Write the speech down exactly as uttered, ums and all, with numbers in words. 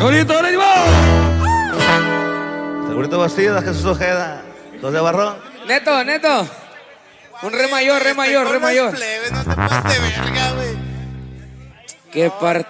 Segurito, ánimo. Segurito Bastidas, Jesús Ojeda, dos de Barrón. Neto, Neto. Un re mayor, re mayor, re mayor. Plebes, no te pases de verga, güey. Qué parte.